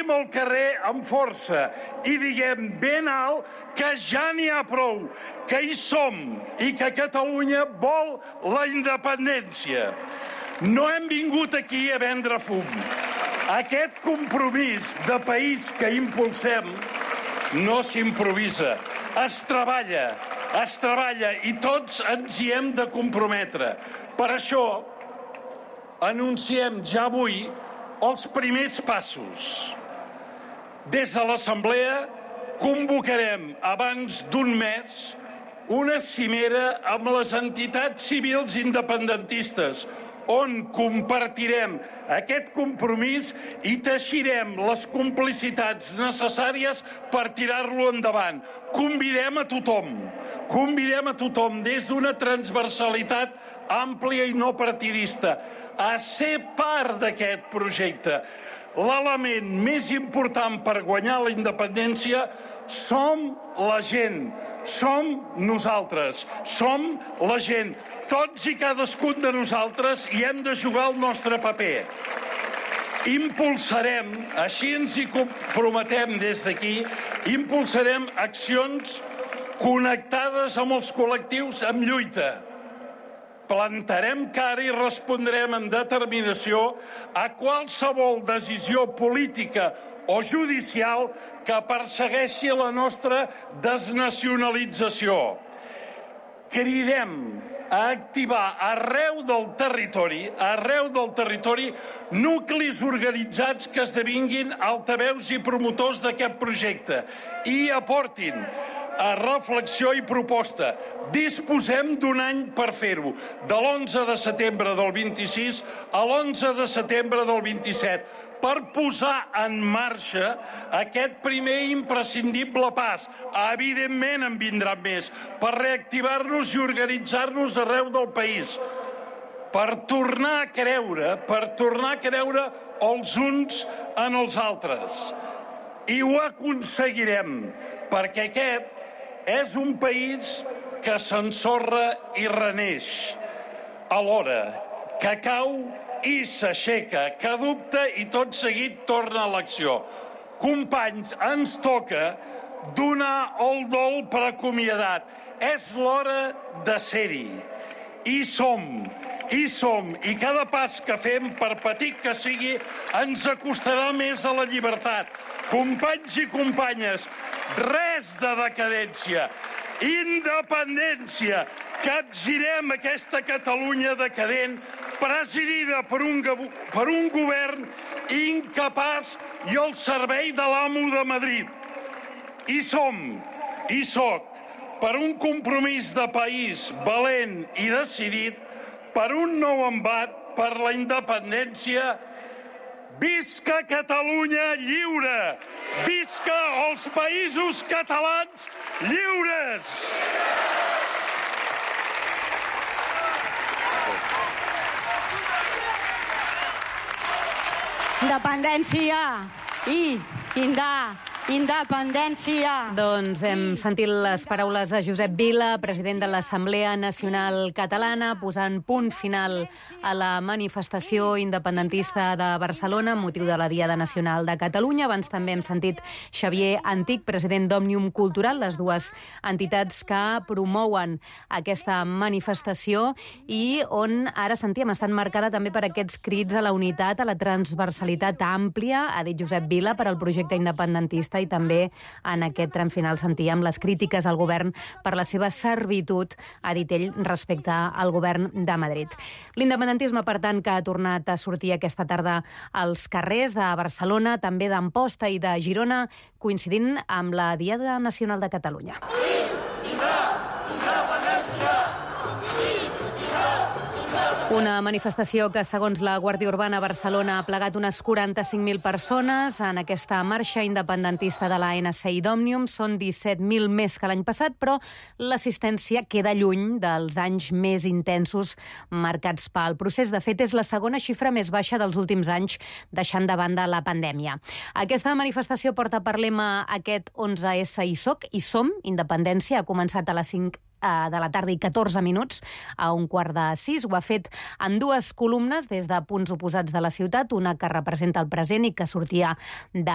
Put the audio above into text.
sortim al carrer amb força i diguem ben alt que ja n'hi ha prou, que hi som i que Catalunya vol la independència. No hem vingut aquí a vendre fum. Aquest compromís de país que impulsem no s'improvisa, es treballa i tots ens hi hem de comprometre. Per això anunciem ja avui els primers passos. Des de l'Assemblea convocarem abans d'un mes una cimera amb les entitats civils independentistes on compartirem aquest compromís i teixirem les complicitats necessàries per tirar-lo endavant. Convidem a tothom des d'una transversalitat àmplia i no partidista a ser part d'aquest projecte. L'element més important per guanyar la independència som la gent, som nosaltres, som la gent. Tots i cadascun de nosaltres hi hem de jugar el nostre paper. Impulsarem, així ens hi comprometem des d'aquí, impulsarem accions connectades amb els col·lectius en lluita. Plantarem cara i respondrem amb determinació a qualsevol decisió política o judicial que persegueixi la nostra desnacionalització. Cridem a activar arreu del territori, nuclis organitzats que esdevinguin altaveus i promotors d'aquest projecte i aportin a reflexió i proposta. Disposem d'un any per fer-ho, de l'11 de setembre del 26 a l'11 de setembre del 27, per posar en marxa aquest primer imprescindible pas. Evidentment en vindran més, per reactivar-nos i organitzar-nos arreu del país, per tornar a creure els uns en els altres. I ho aconseguirem, perquè aquest és un país que s'ensorra i reneix, alhora que cau i s'aixeca, que dubta i tot seguit torna a l'acció. Companys, ens toca donar el dol per acomiadat. És l'hora de ser-hi. Hi som, i cada pas que fem, per petit que sigui, ens acostarà més a la llibertat. Companys i companyes, res de decadència, independència. Capgirem aquesta Catalunya decadent, presidida per un govern incapaç i al servei de l'amo de Madrid. Hi som, hi soc, per un compromís de país valent i decidit, per un nou embat, per la independència. Visca Catalunya lliure! Visca els països catalans lliures! Independència i independència. Doncs hem sentit les paraules de Josep Vila, president de l'Assemblea Nacional Catalana, posant punt final a la manifestació independentista de Barcelona amb motiu de la Diada Nacional de Catalunya. Abans també hem sentit Xavier Antic, president d'Òmnium Cultural, les dues entitats que promouen aquesta manifestació i on ara sentíem estan marcada també per aquests crits a la unitat, a la transversalitat àmplia, ha dit Josep Vila, per al projecte independentista, i també en aquest tram final sentíem les crítiques al govern per la seva servitud, ha dit ell, respecte al govern de Madrid. L'independentisme, per tant, que ha tornat a sortir aquesta tarda als carrers de Barcelona, també d'Amposta i de Girona, coincidint amb la Diada Nacional de Catalunya. Una manifestació que, segons la Guàrdia Urbana, Barcelona ha plegat unes 45.000 persones en aquesta marxa independentista de l'ANC i d'Òmnium. Són 17.000 més que l'any passat, però l'assistència queda lluny dels anys més intensos marcats pel procés. De fet, és la segona xifra més baixa dels últims anys, deixant de banda la pandèmia. Aquesta manifestació porta per lema aquest 11S i soc, i som, independència, ha començat a les 5 de la tarda i 14 minuts a 5:45. Ho ha fet en dues columnes des de punts oposats de la ciutat, una que representa el present i que sortia de